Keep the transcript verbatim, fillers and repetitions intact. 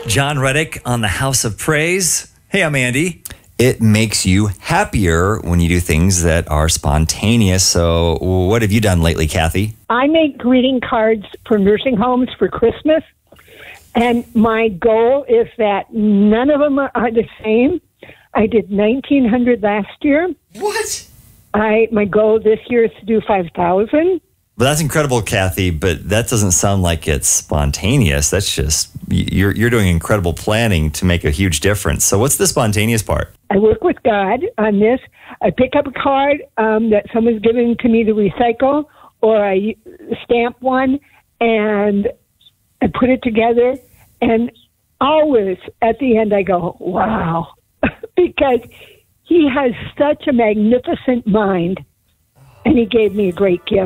John Reddick on the House of Praise. Hey, I'm Andy. It makes you happier when you do things that are spontaneous. So what have you done lately, Kathy? I make greeting cards for nursing homes for Christmas. And my goal is that none of them are the same. I did nineteen hundred last year. What? I my goal this year is to do five thousand. Well, that's incredible, Kathy, but that doesn't sound like it's spontaneous. That's just, you're you're doing incredible planning to make a huge difference. So what's the spontaneous part? I work with God on this. I pick up a card um, that someone's giving to me to recycle, or I stamp one, and I put it together, and always at the end I go, wow, because he has such a magnificent mind, and he gave me a great gift.